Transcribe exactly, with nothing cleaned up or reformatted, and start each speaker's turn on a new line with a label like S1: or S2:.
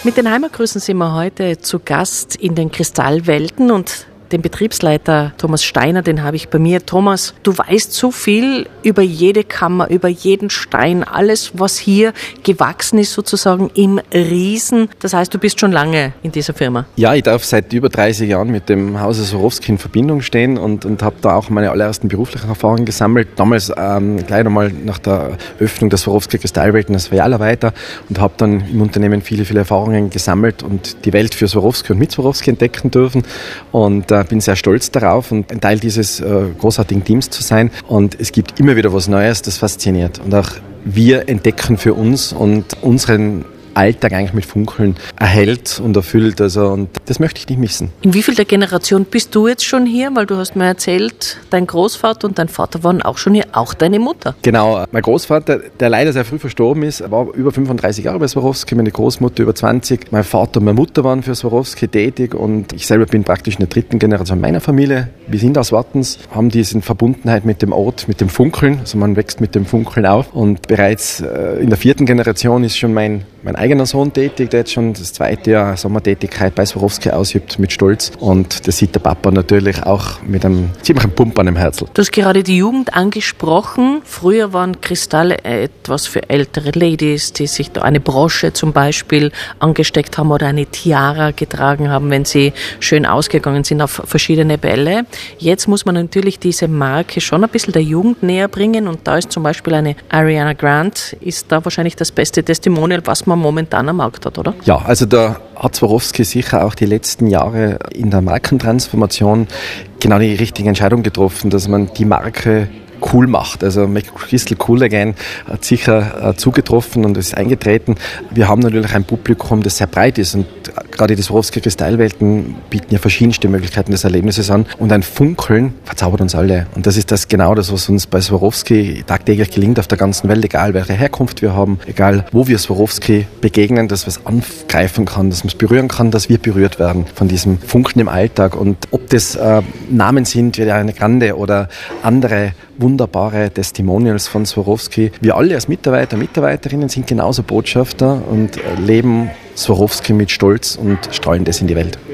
S1: Mit den Heimatgrüßen sind wir heute zu Gast in den Kristallwelten und den Betriebsleiter Thomas Steiner, den habe ich bei mir. Thomas, du weißt so viel über jede Kammer, über jeden Stein, alles, was hier gewachsen ist sozusagen im Riesen. Das heißt, du bist schon lange in dieser Firma.
S2: Ja, ich darf seit über dreißig Jahren mit dem Hause Swarovski in Verbindung stehen und, und habe da auch meine allerersten beruflichen Erfahrungen gesammelt. Damals ähm, gleich nochmal nach der Öffnung der Swarovski Kristallwelten als Filiale weiter und habe dann im Unternehmen viele, viele Erfahrungen gesammelt und die Welt für Swarovski und mit Swarovski entdecken dürfen. Und äh, bin sehr stolz darauf und ein Teil dieses äh, großartigen Teams zu sein. Und es gibt immer wieder was Neues, das fasziniert. Und auch wir entdecken für uns und unseren Alltag eigentlich mit Funkeln erhält und erfüllt. Also, und das möchte ich nicht missen.
S1: In wie viel der Generation bist du jetzt schon hier? Weil du hast mir erzählt, dein Großvater und dein Vater waren auch schon hier, auch deine Mutter.
S2: Genau, mein Großvater, der leider sehr früh verstorben ist, war über fünfunddreißig Jahre bei Swarovski, meine Großmutter über zwanzig. Mein Vater und meine Mutter waren für Swarovski tätig und ich selber bin praktisch in der dritten Generation meiner Familie. Wir sind aus Wattens, haben diese Verbundenheit mit dem Ort, mit dem Funkeln. Also man wächst mit dem Funkeln auf und bereits äh, in der vierten Generation ist schon mein Mein eigener Sohn tätig, der jetzt schon das zweite Jahr Sommertätigkeit bei Swarovski ausübt, mit Stolz. Und das sieht der Papa natürlich auch mit einem ziemlichen Pump an dem Herzl.
S1: Du hast gerade die Jugend angesprochen. Früher waren Kristalle etwas für ältere Ladies, die sich da eine Brosche zum Beispiel angesteckt haben oder eine Tiara getragen haben, wenn sie schön ausgegangen sind auf verschiedene Bälle. Jetzt muss man natürlich diese Marke schon ein bisschen der Jugend näher bringen. Und da ist zum Beispiel eine Ariana Grande, ist da wahrscheinlich das beste Testimonial, was man momentan am Markt hat, oder?
S2: Ja, also da hat Swarovski sicher auch die letzten Jahre in der Markentransformation genau die richtige Entscheidung getroffen, dass man die Marke cool macht. Also Make Crystal Cool Again hat sicher äh, zugetroffen und ist eingetreten. Wir haben natürlich ein Publikum, das sehr breit ist und gerade die Swarovski Kristallwelten bieten ja verschiedenste Möglichkeiten des Erlebnisses an und ein Funkeln verzaubert uns alle. Und das ist das genau das, was uns bei Swarovski tagtäglich gelingt auf der ganzen Welt, egal welche Herkunft wir haben, egal wo wir Swarovski begegnen, dass man es angreifen kann, dass man es berühren kann, dass wir berührt werden von diesem Funkeln im Alltag. Und ob das äh, Namen sind wie eine Grande oder andere wunderbare Testimonials von Swarovski. Wir alle als Mitarbeiter, Mitarbeiterinnen sind genauso Botschafter und leben Swarovski mit Stolz und strahlen das in die Welt.